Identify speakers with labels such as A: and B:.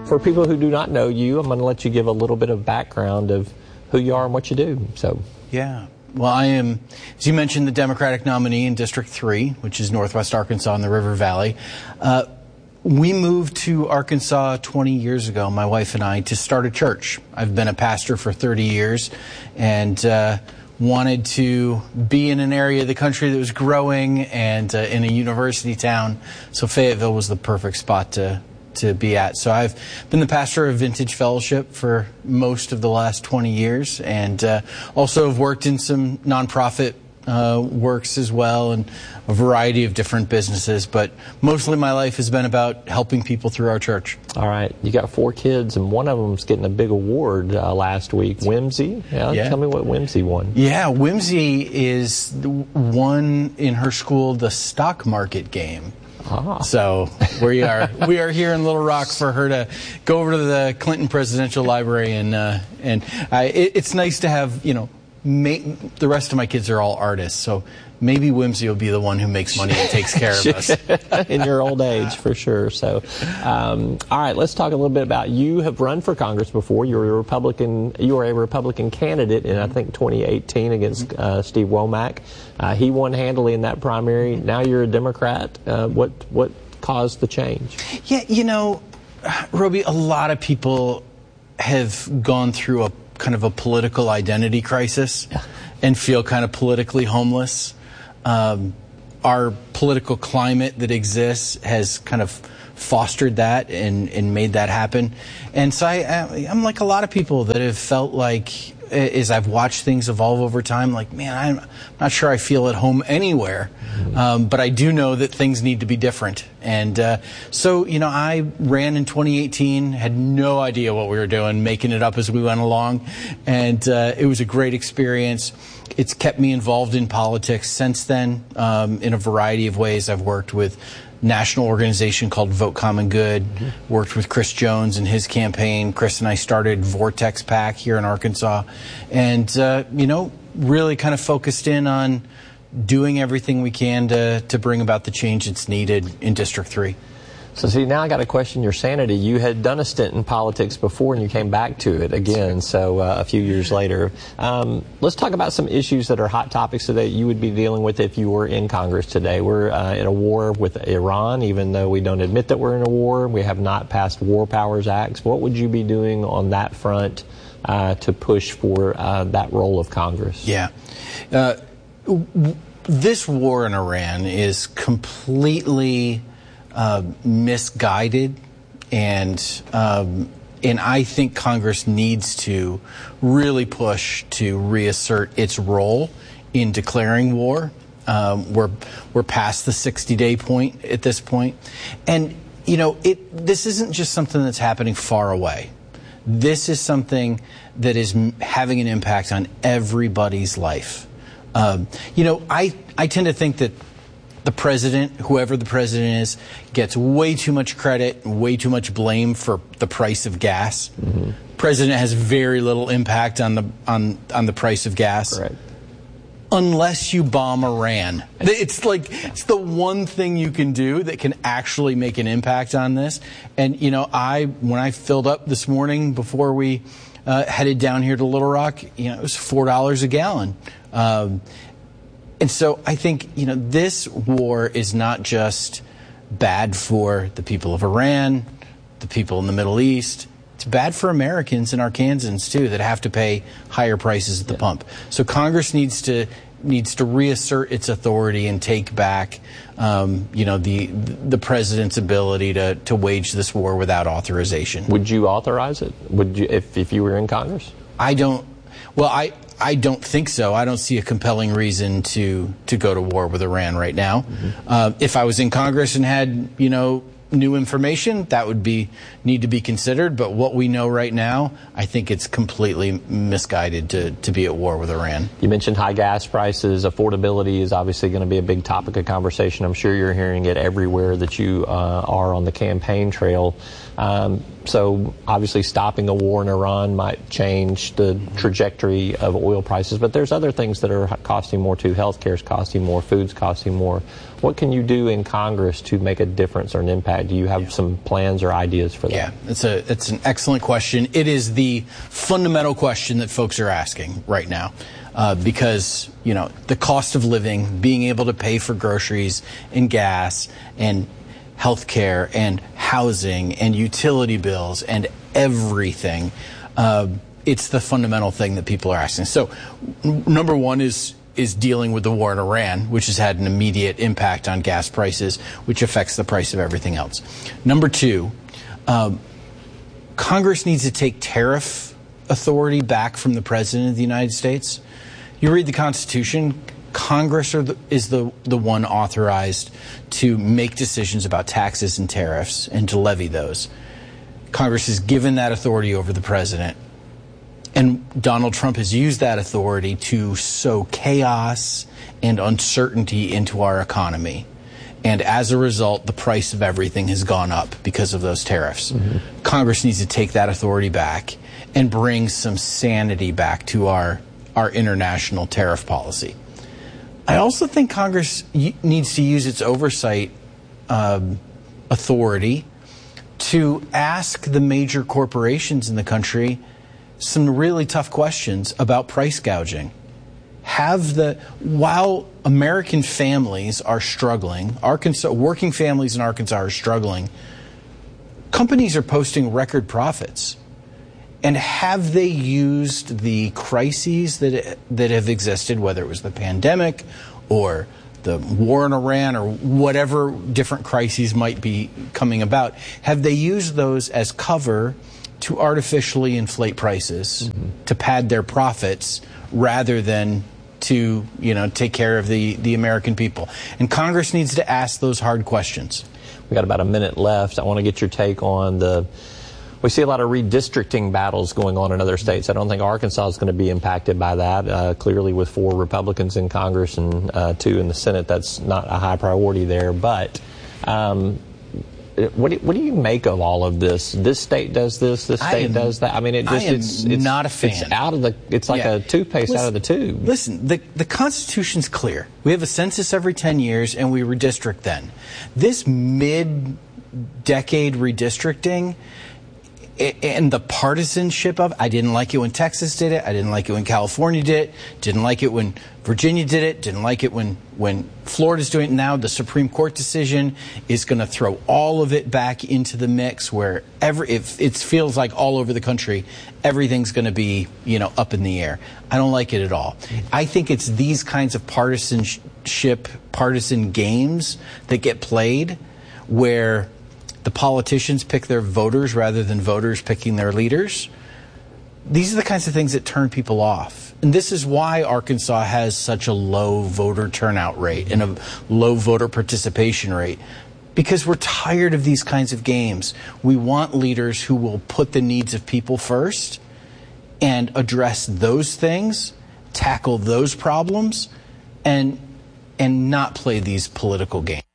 A: for people who do not know you, I'm going to let you give a little bit of background of who you are and what you do. So,
B: yeah. Well, I am, as you mentioned, the Democratic nominee in District 3, which is Northwest Arkansas in the River Valley. We moved to Arkansas 20 years ago, my wife and I, to start a church. I've been a pastor for 30 years and wanted to be in an area of the country that was growing and in a university town. So Fayetteville was the perfect spot to be at. So I've been the pastor of Vintage Fellowship for most of the last 20 years and also have worked in some nonprofit works as well and a variety of different businesses, but mostly my life has been about helping people through our church.
A: All right. You got 4 kids, and one of them's getting a big award last week. Whimsy? Yeah. Tell me what Whimsy won.
B: Yeah, Whimsy is won in her school the stock market game. So we are here in Little Rock for her to go over to the Clinton Presidential Library and it's nice to have, the rest of my kids are all artists, so maybe Whimsy will be the one who makes money and takes care of us.
A: In your old age, for sure. So, all right, let's talk a little bit about you have run for Congress before. You were a Republican candidate in, I think, 2018 against Steve Womack. He won handily in that primary. Now you're a Democrat. What caused the change?
B: Yeah, Roby, a lot of people have gone through a kind of a political identity crisis and feel kind of politically homeless. Our political climate that exists has kind of fostered that and made that happen. And so I'm like a lot of people that have felt like, as I've watched things evolve over time, like, man, I'm not sure I feel at home anywhere. But I do know that things need to be different. And so, I ran in 2018, had no idea what we were doing, making it up as we went along. And it was a great experience. It's kept me involved in politics since then in a variety of ways. I've worked with a national organization called Vote Common Good, worked with Chris Jones and his campaign. Chris and I started Vortex PAC here in Arkansas. And, really kind of focused in on doing everything we can to bring about the change that's needed in District 3.
A: So see, now I got to question your sanity. You had done a stint in politics before and you came back to it again, so a few years later. Let's talk about some issues that are hot topics today you would be dealing with if you were in Congress today. We're in a war with Iran, even though we don't admit that we're in a war. We have not passed War Powers Acts. What would you be doing on that front to push for that role of Congress?
B: Yeah. This war in Iran is completely misguided, and I think Congress needs to really push to reassert its role in declaring war. We're past the 60-day point at this point, and this isn't just something that's happening far away. This is something that is having an impact on everybody's life. I tend to think that the president, whoever the president is, gets way too much credit, way too much blame for the price of gas. Mm-hmm. President has very little impact on the price of gas.
A: Right.
B: Unless you bomb Iran. It's the one thing you can do that can actually make an impact on this. And, when I filled up this morning before we headed down here to Little Rock, it was $4 a gallon. And so I think, this war is not just bad for the people of Iran, the people in the Middle East. It's bad for Americans and Arkansans, too, that have to pay higher prices at the pump. So Congress needs to reassert its authority and take back, the president's ability to wage this war without authorization.
A: Would you authorize it? Would you, if you were in Congress?
B: I don't think so. I don't see a compelling reason to go to war with Iran right now. Mm-hmm. If I was in Congress and had, new information, that would need to be considered. But what we know right now, I think it's completely misguided to be at war with Iran.
A: You mentioned high gas prices. Affordability is obviously going to be a big topic of conversation. I'm sure you're hearing it everywhere that you are on the campaign trail. So obviously stopping a war in Iran might change the trajectory of oil prices, but there's other things that are costing more too. Healthcare is costing more, food's costing more. What can you do in Congress to make a difference or an impact? Do you have some plans or ideas for that?
B: Yeah, it's an excellent question. It is the fundamental question that folks are asking right now. Because, the cost of living, being able to pay for groceries and gas and healthcare and housing and utility bills and everything, it's the fundamental thing that people are asking. So, number one is dealing with the war in Iran, which has had an immediate impact on gas prices, which affects the price of everything else. Number two, Congress needs to take tariff authority back from the President of the United States. You read the Constitution, Congress is the one authorized to make decisions about taxes and tariffs and to levy those. Congress has given that authority over the President. And Donald Trump has used that authority to sow chaos and uncertainty into our economy. And as a result, the price of everything has gone up because of those tariffs. Mm-hmm. Congress needs to take that authority back and bring some sanity back to our international tariff policy. I also think Congress needs to use its oversight authority to ask the major corporations in the country some really tough questions about price gouging. While American families are struggling, working families in Arkansas are struggling, companies are posting record profits. And have they used the crises that have existed, whether it was the pandemic or the war in Iran or whatever different crises might be coming about, have they used those as cover to artificially inflate prices, to pad their profits, rather than to take care of the American people? And Congress needs to ask those hard questions.
A: We got about a minute left. I want to get your take on we see a lot of redistricting battles going on in other states. I don't think Arkansas is going to be impacted by that. Clearly, with 4 Republicans in Congress and 2 in the Senate, that's not a high priority there. But what do you make of all of this? This state does this state does that. I mean, it's
B: not a fan.
A: It's like a toothpaste out of the tube.
B: Listen, the Constitution's clear. We have a census every 10 years, and we redistrict then. This mid-decade redistricting and the partisanship of, I didn't like it when Texas did it. I didn't like it when California did it. Didn't like it when Virginia did it. Didn't like it when Florida's doing it now. The Supreme Court decision is going to throw all of it back into the mix where it feels like all over the country, everything's going to be, up in the air. I don't like it at all. I think it's these kinds of partisan games that get played where the politicians pick their voters rather than voters picking their leaders. These are the kinds of things that turn people off. And this is why Arkansas has such a low voter turnout rate and a low voter participation rate. Because we're tired of these kinds of games. We want leaders who will put the needs of people first and address those things, tackle those problems, and not play these political games.